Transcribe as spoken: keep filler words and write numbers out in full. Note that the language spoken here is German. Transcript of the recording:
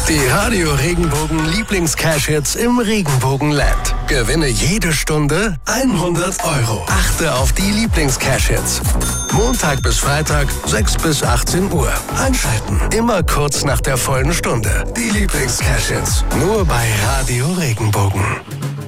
Die Radio Regenbogen Lieblings-Cash-Hits im Regenbogenland. Gewinne jede Stunde hundert Euro. Achte auf die Lieblings-Cash-Hits. Montag bis Freitag, sechs bis achtzehn Uhr. Einschalten. Immer kurz nach der vollen Stunde. Die Lieblings-Cash-Hits. Nur bei Radio Regenbogen.